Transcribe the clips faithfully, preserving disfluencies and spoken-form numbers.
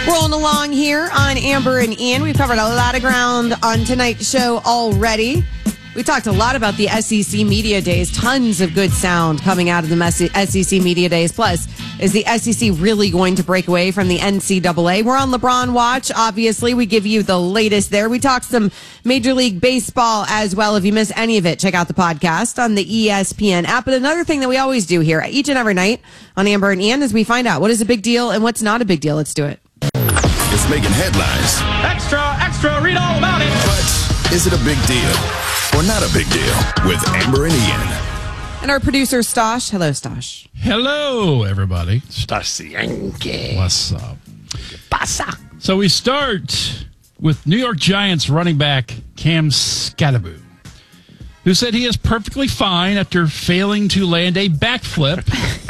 Rolling along here on Amber and Ian. We've covered a lot of ground on tonight's show already. We talked a lot about the S E C Media Days. Tons of good sound coming out of the S E C Media Days. Plus, is the S E C really going to break away from the N C double A? We're on LeBron Watch, obviously. We give you the latest there. We talked some Major League Baseball as well. If you miss any of it, check out the podcast on the E S P N app. But another thing that we always do here, each and every night on Amber and Ian, is we find out what is a big deal and what's not a big deal. Let's do it. It's making headlines. Extra, extra, read all about it. But is it a big deal or not a big deal with Amber and Ian? And our producer, Stosh. Hello, Stosh. Hello, everybody. Stasienke. What's up? Pasa. So we start with New York Giants running back Cam Skattebo, who said he is perfectly fine after failing to land a backflip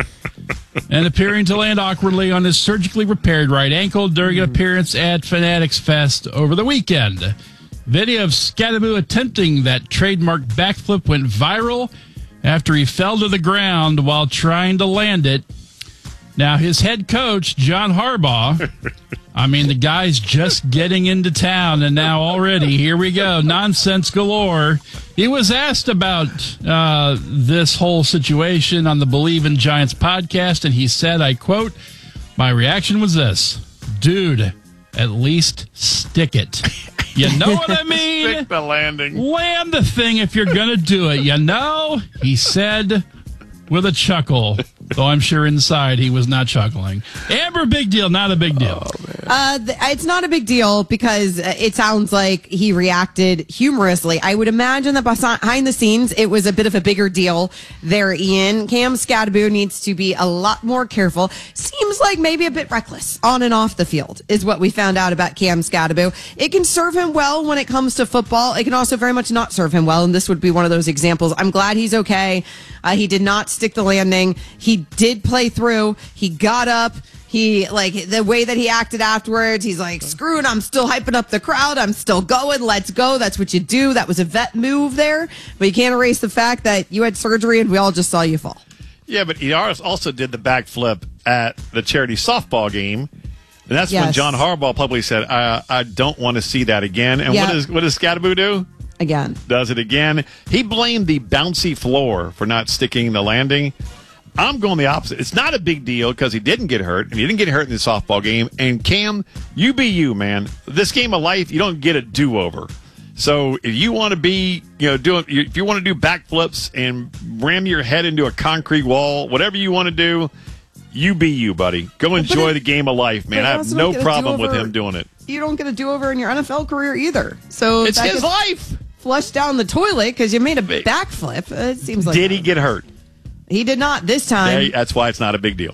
and appearing to land awkwardly on his surgically repaired right ankle during an appearance at Fanatics Fest over the weekend. Video of Skattebo attempting that trademark backflip went viral after he fell to the ground while trying to land it. Now, his head coach, John Harbaugh, I mean, the guy's just getting into town, and now already, here we go, nonsense galore. He was asked about uh, this whole situation on the Believe in Giants podcast, and he said, I quote, "My reaction was this: dude, at least stick it. You know what I mean? Stick the landing. Land the thing if you're going to do it, you know?" He said with a chuckle, though I'm sure inside he was not chuckling. Amber, big deal, not a big deal. Oh, man. Uh, th- it's not a big deal because uh, it sounds like he reacted humorously. I would imagine that behind the scenes, it was a bit of a bigger deal there, Ian. Cam Skattebo needs to be a lot more careful. Seems like maybe a bit reckless on and off the field is what we found out about Cam Skattebo. It can serve him well when it comes to football. It can also very much not serve him well, and this would be one of those examples. I'm glad he's okay. Uh, he did not stick the landing. He did play through. He got up. He, like, the way that he acted afterwards, he's like, screw it, I'm still hyping up the crowd. I'm still going. Let's go. That's what you do. That was a vet move there. But you can't erase the fact that you had surgery and we all just saw you fall. Yeah, but he also did the backflip at the charity softball game. And that's Yes. when John Harbaugh publicly said, I, I don't want to see that again. And Yeah. what, is, what does Skattebo do? Again. Does it again. He blamed the bouncy floor for not sticking the landing. I'm going the opposite. It's not a big deal because he didn't get hurt, and he didn't get hurt in the softball game. And Cam, you be you, man. This game of life, you don't get a do-over. So if you want to be, you know, doing, if you want to do backflips and ram your head into a concrete wall, whatever you want to do, you be you, buddy. Go enjoy it, the game of life, man. I have also no don't get a problem with do-over. him doing it. You don't get a do-over in your N F L career either. So It's that his gets life. flushed down the toilet because you made a backflip. Uh, It seems like Did he get hurt? He did not this time. Yeah, that's why it's not a big deal.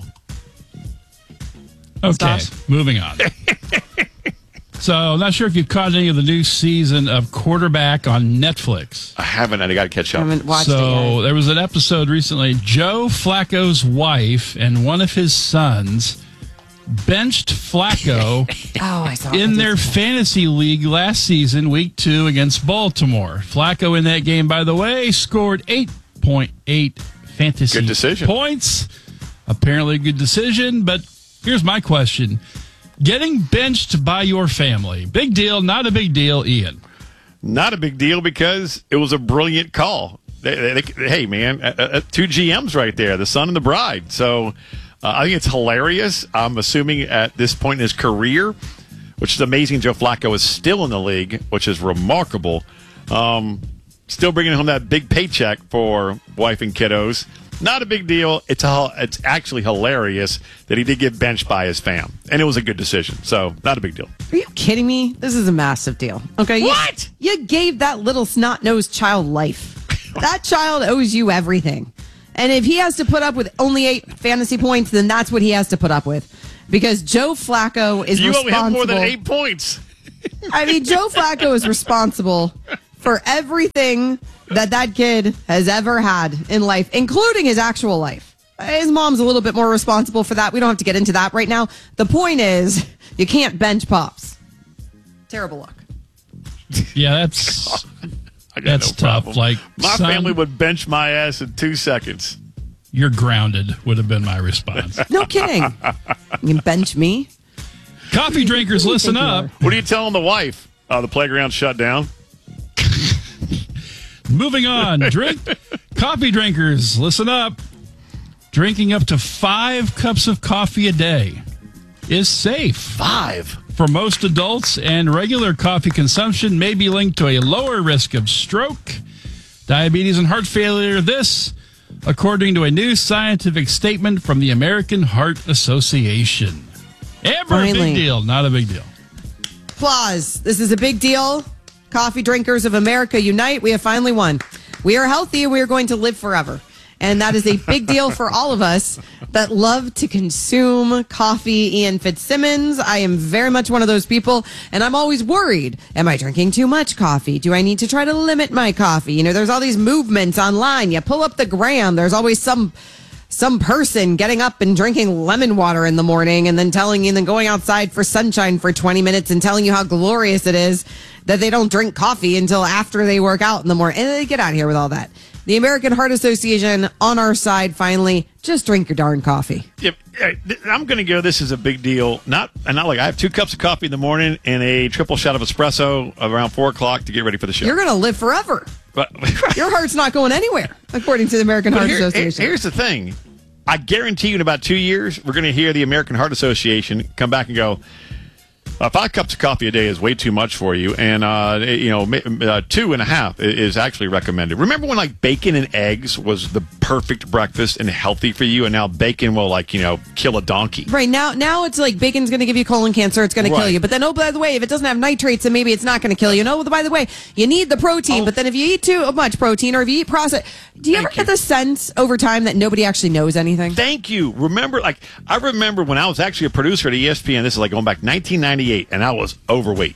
Okay, Stosh. moving on. So, I'm not sure if you've caught any of the new season of Quarterback on Netflix. I haven't, and I got to catch I up. haven't watched So it yet. there was an episode recently. Joe Flacco's wife and one of his sons benched Flacco Oh, I saw in it. their fantasy league last season, week two against Baltimore. Flacco in that game, by the way, scored eight point eight fantasy Good decision. points. Apparently a good decision, but here's my question. Getting benched by your family, big deal, not a big deal, Ian? Not a big deal because it was a brilliant call. They, they, they, hey, man, uh, uh, two G Ms right there, the son and the bride. So uh, I think it's hilarious. I'm assuming at this point in his career, which is amazing, Joe Flacco is still in the league, which is remarkable. Um, still bringing home that big paycheck for wife and kiddos. Not a big deal. It's a, it's actually hilarious that he did get benched by his fam, and it was a good decision. So, not a big deal. Are you kidding me? This is a massive deal. Okay. you- What? You, gave that little snot-nosed child life. That child owes you everything. And if he has to put up with only eight fantasy points, then that's what he has to put up with. Because Joe Flacco is You owe responsible. him more than eight points. I mean, Joe Flacco is responsible for everything that that kid has ever had in life, including his actual life. His mom's a little bit more responsible for that. We don't have to get into that right now. The point is, you can't bench Pops. Terrible luck. Yeah, that's I got that's no tough. problem. Like, my son, family would bench my ass in two seconds. you're grounded would have been my response. No kidding. You can bench me. Coffee drinkers, listen up. What are you telling the wife? Uh, the playground shut down. Moving on. Drink coffee drinkers, listen up. Drinking up to five cups of coffee a day is safe. Five. For most adults, and regular coffee consumption may be linked to a lower risk of stroke, diabetes, and heart failure. This, according to a new scientific statement from the American Heart Association. Amber, Finally. big deal, not a big deal. Applause. This is a big deal. Coffee drinkers of America unite. We have finally won. We are healthy and we are going to live forever. And that is a big deal for all of us that love to consume coffee. Ian Fitzsimmons, I am very much one of those people, and I'm always worried. Am I drinking too much coffee? Do I need to try to limit my coffee? You know, there's all these movements online. You pull up the gram. There's always some some person getting up and drinking lemon water in the morning and then telling you, and then going outside for sunshine for twenty minutes and telling you how glorious it is that they don't drink coffee until after they work out in the morning. And they get out of here with all that. The American Heart Association on our side, finally. Just drink your darn coffee. Yep. I'm going to go. This is a big deal. Not, and not like I have two cups of coffee in the morning and a triple shot of espresso around four o'clock to get ready for the show. You're going to live forever. But Your heart's not going anywhere, according to the American But Heart here- Association. Here's the thing. I guarantee you in about two years, we're going to hear the American Heart Association come back and go, Uh, five cups of coffee a day is way too much for you, and uh, you know, uh, two and a half is actually recommended. Remember when like bacon and eggs was the perfect breakfast and healthy for you, and now bacon will like you know kill a donkey. Right now, now it's like bacon's going to give you colon cancer. It's going to kill Right. you. But then, oh, by the way, if it doesn't have nitrates, then maybe it's not going to kill you. No, by the way, you need the protein. Oh. But then if you eat too much protein, or if you eat processed, do you Thank ever get you. the sense over time that nobody actually knows anything? Thank you. Remember, like I remember when I was actually a producer at E S P N. This is like going back nineteen ninety-eight, and I was overweight.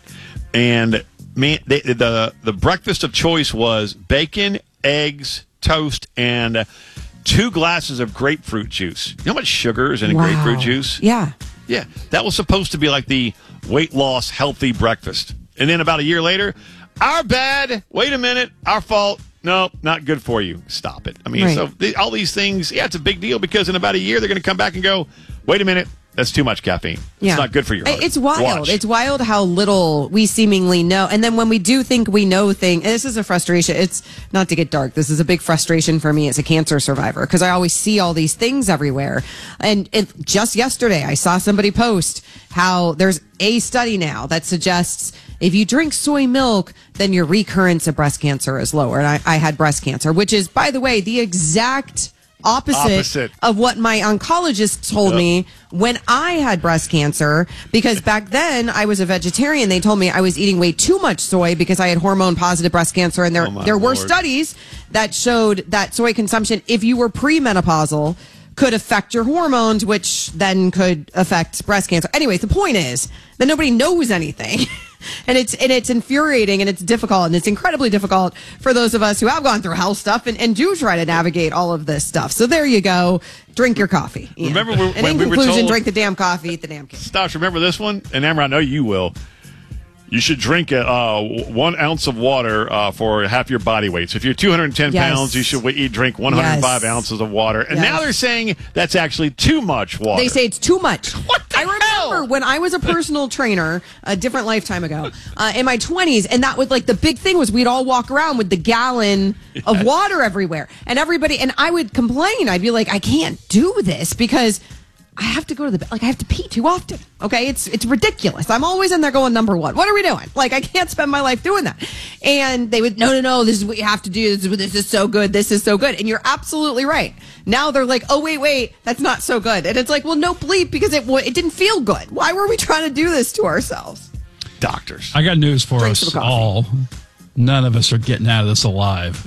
And man, they, the the breakfast of choice was bacon, eggs, toast, and two glasses of grapefruit juice. You know how much sugar is in a Wow. grapefruit juice? Yeah. Yeah, that was supposed to be like the weight loss, healthy breakfast. And then about a year later, our bad. Wait a minute, our fault. No, not good for you. Stop it. I mean, Right. so the, all these things, yeah, it's a big deal because in about a year they're going to come back and go, wait a minute, that's too much caffeine. Yeah. It's not good for your heart. It's wild. Watch. It's wild how little we seemingly know. And then when we do think we know things, and this is a frustration. It's not to get dark. This is a big frustration for me as a cancer survivor because I always see all these things everywhere. And it, just yesterday, I saw somebody post how there's a study now that suggests if you drink soy milk, then your recurrence of breast cancer is lower. And I, I had breast cancer, which is, by the way, the exact opposite, Opposite. of what my oncologist told Yep. me when I had breast cancer, because back then I was a vegetarian. They told me I was eating way too much soy because I had hormone positive breast cancer. And there, Oh, my there were Lord. studies that showed that soy consumption, if you were premenopausal, could affect your hormones, which then could affect breast cancer. Anyways, the point is that nobody knows anything. And it's and it's infuriating and it's difficult and it's incredibly difficult for those of us who have gone through health stuff and, and do try to navigate all of this stuff. So there you go. Drink your coffee. Ian. Remember when- and when in we were conclusion, told- drink the damn coffee, eat the damn cake. Stosh, remember this one? And Amber, I know you will. You should drink uh, one ounce of water uh, for half your body weight. So if you're two hundred ten Yes. pounds, you should eat, drink one hundred five Yes. ounces of water. And Yes. now they're saying that's actually too much water. They say it's too much. What the I remember hell? when I was a personal trainer, a different lifetime ago, uh, in my twenties, and that was like the big thing was we'd all walk around with the gallon of water everywhere, and everybody, and I would complain. I'd be like, I can't do this because I have to go to the like I have to pee too often. Okay, it's it's ridiculous. I'm always in there going number one. What are we doing? Like I can't spend my life doing that. And they would no no no. This is what you have to do. This is, this is so good. This is so good. And you're absolutely right. Now they're like, oh wait wait, that's not so good. And it's like, well no bleep because it it didn't feel good. Why were we trying to do this to ourselves? Doctors. I got news for Drink us some coffee. all. None of us are getting out of this alive.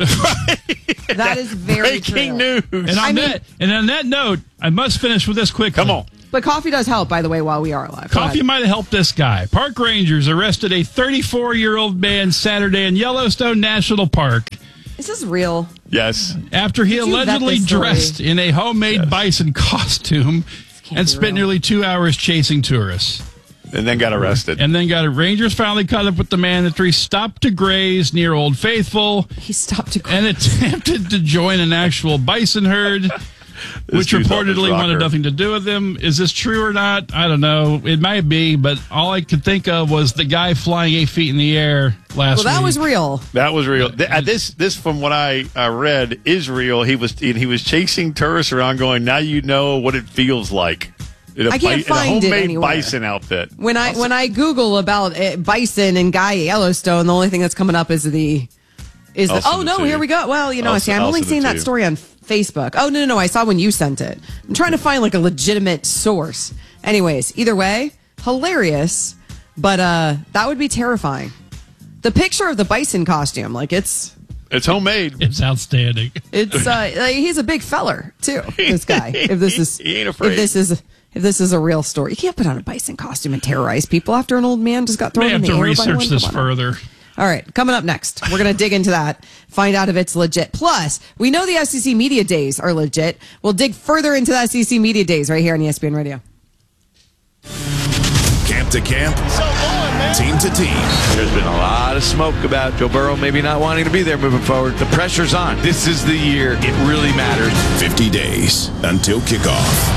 That is very Breaking true. news. And on I mean- that, and on that note, I must finish with this quickly. Come on. But coffee does help, by the way, while we are alive. Go Coffee ahead. might have helped this guy. Park rangers arrested a thirty-four-year-old man Saturday in Yellowstone National Park Is this real? Yes. after he Did you vet allegedly this story? dressed in a homemade bison costume can't and be spent real. nearly two hours chasing tourists. And then got arrested. And then got a Rangers finally caught up with the man after he stopped to graze near Old Faithful He stopped to and attempted to join an actual bison herd. which dude's off his reportedly wanted rocker. nothing to do with him. Is this true or not? I don't know. It might be, but all I could think of was the guy flying eight feet in the air last Well, that week. was real. That was real. Th- uh, This, this, from what I uh, read, is real. He was he was chasing tourists around, going, "Now you know what it feels like." In a, I can't bi- in a find it homemade anywhere. bison outfit. When I when I Google about uh, bison and Guy Yellowstone, the only thing that's coming up is the is the, I'll send oh it no, to here you. we go. Well, you know, I'll see, s- I'm I'll only send it seeing to that you. story on Facebook. Oh no, no, no! I saw when you sent it. I'm trying to find like a legitimate source. Anyways, either way, hilarious, but uh, that would be terrifying. The picture of the bison costume, like it's It's homemade. It's outstanding. it's uh, like, he's a big feller too. This guy, if this is He ain't afraid. if this is if this is a real story, you can't put on a bison costume and terrorize people after an old man just got thrown May in have the to air by research one. this Come on. further. All right, coming up next, we're going to dig into that, find out if it's legit. Plus, we know the S E C Media Days are legit. We'll dig further into the S E C Media Days right here on E S P N Radio. Camp to camp, team to team. There's been a lot of smoke about Joe Burrow maybe not wanting to be there moving forward. The pressure's on. This is the year it really matters. fifty days until kickoff.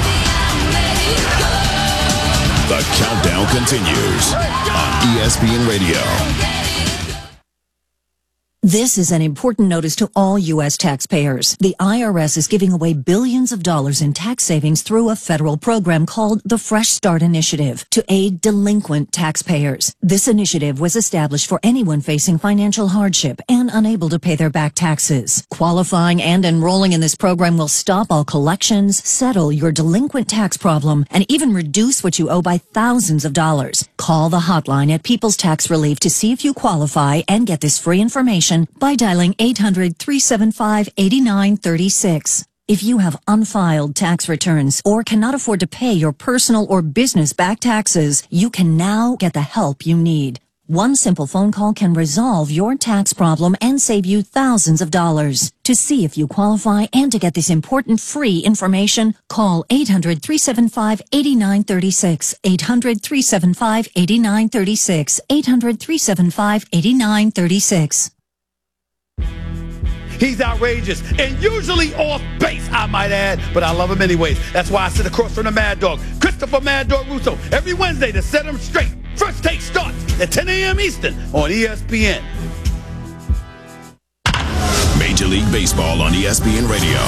The countdown continues on E S P N Radio. This is an important notice to all U S taxpayers. The I R S is giving away billions of dollars in tax savings through a federal program called the Fresh Start Initiative to aid delinquent taxpayers. This initiative was established for anyone facing financial hardship and unable to pay their back taxes. Qualifying and enrolling in this program will stop all collections, settle your delinquent tax problem, and even reduce what you owe by thousands of dollars. Call the hotline at People's Tax Relief to see if you qualify and get this free information by dialing eight hundred, three seven five, eight nine three six. If you have unfiled tax returns or cannot afford to pay your personal or business back taxes, you can now get the help you need. One simple phone call can resolve your tax problem and save you thousands of dollars. To see if you qualify and to get this important free information, call eight hundred, three seven five, eight nine three six, eight hundred, three seven five, eight nine three six, eight hundred, three seven five, eight nine three six. He's outrageous and usually off base, I might add, but I love him anyways. That's why I sit across from the Mad Dog, Christopher Mad Dog Russo, every Wednesday to set him straight. First Take starts at ten a.m. Eastern on E S P N. Major League Baseball on E S P N Radio.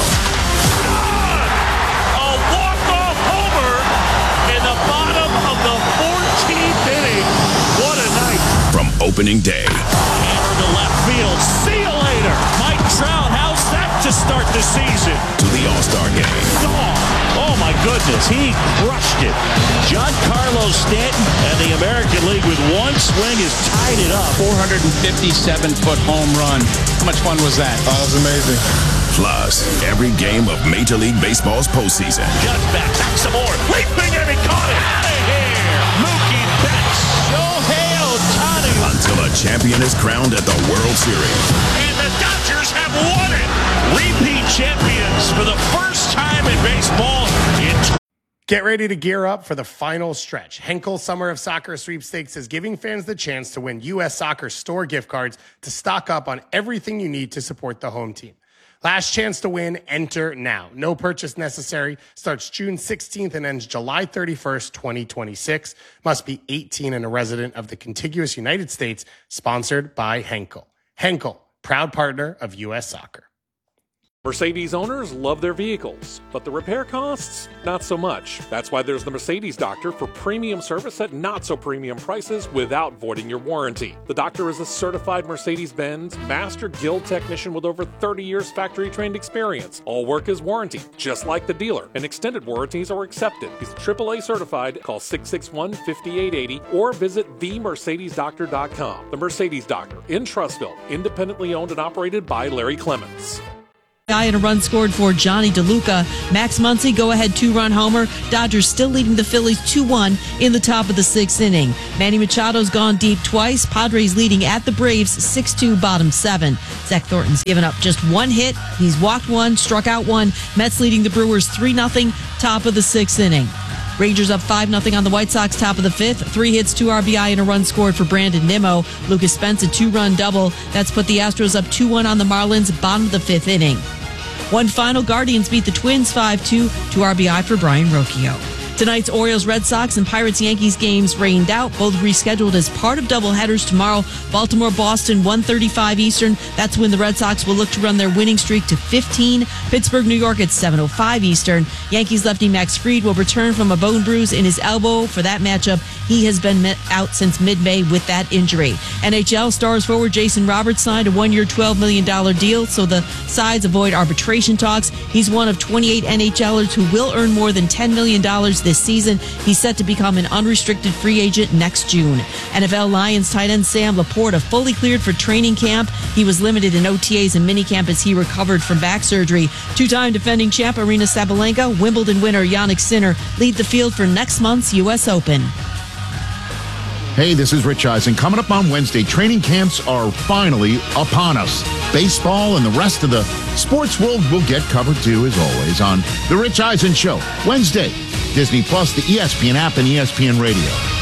A walk-off homer in the bottom of the fourteenth inning. What a night. From opening day Hammer to left field. See you later. Mike Trout, how's that to start the season? to the All-Star Game. Gone. Oh, my goodness. He crushed it. Giancarlo Stanton and the American League with one swing has tied it up. four hundred fifty-seven foot home run. How much fun was that? Oh, that was amazing. Plus, every game of Major League Baseball's postseason. Just back, back some more. Leaping and he caught it. Out of here. Mookie Betts. Shohei Ohtani. Until a champion is crowned at the World Series. And the Dodgers have won it. Repeat champions for the first time in baseball in Get ready to gear up for the final stretch. Henkel Summer of Soccer Sweepstakes is giving fans the chance to win U S Soccer store gift cards to stock up on everything you need to support the home team. Last chance to win, enter now. No purchase necessary. Starts June sixteenth and ends July thirty-first, twenty twenty-six. Must be eighteen and a resident of the contiguous United States. Sponsored by Henkel. Henkel, proud partner of U S Soccer. Mercedes owners love their vehicles, but the repair costs, not so much. That's why there's the Mercedes Doctor for premium service at not so premium prices without voiding your warranty. The Doctor is a certified Mercedes-Benz Master Guild technician with over thirty years factory trained experience. All work is warranted, just like the dealer, and extended warranties are accepted. He's triple A certified. Call six six one, five eight eight zero or visit the mercedes doctor dot com. The Mercedes Doctor in Trussville, independently owned and operated by Larry Clements. And a run scored for Johnny DeLuca. Max Muncy, go-ahead two-run homer. Dodgers still leading the Phillies two one in the top of the sixth inning. Manny Machado's gone deep twice. Padres leading at the Braves six two bottom seven. Zach Thornton's given up just one hit. He's walked one, struck out one. Mets leading the Brewers three nothing, top of the sixth inning. Rangers up five nothing on the White Sox, top of the fifth. Three hits, two R B I, and a run scored for Brandon Nimmo. Lucas Spence, a two-run double. That's put the Astros up two one on the Marlins, bottom of the fifth inning. One final, Guardians beat the Twins five two, two R B I for Brian Rocchio. Tonight's Orioles, Red Sox, and Pirates, Yankees games rained out, both rescheduled as part of doubleheaders tomorrow. Baltimore, Boston, one thirty-five Eastern. That's when the Red Sox will look to run their winning streak to fifteen. Pittsburgh, New York at seven oh five Eastern. Yankees lefty Max Fried will return from a bone bruise in his elbow for that matchup. He has been out since mid-May with that injury. N H L Stars forward Jason Roberts signed a one-year, twelve million dollars deal, so the sides avoid arbitration talks. He's one of twenty-eight NHLers who will earn more than ten million dollars this season. He's set to become an unrestricted free agent next June. N F L Lions tight end Sam Laporta fully cleared for training camp. He was limited in O T As and minicamp as he recovered from back surgery. Two-time defending champ Aryna Sabalenka, Wimbledon winner Jannik Sinner lead the field for next month's U S Open. Hey, this is Rich Eisen. Coming up on Wednesday, training camps are finally upon us. Baseball and the rest of the sports world will get covered too, as always, on The Rich Eisen Show. Wednesday, Disney Plus, the E S P N app, and E S P N Radio.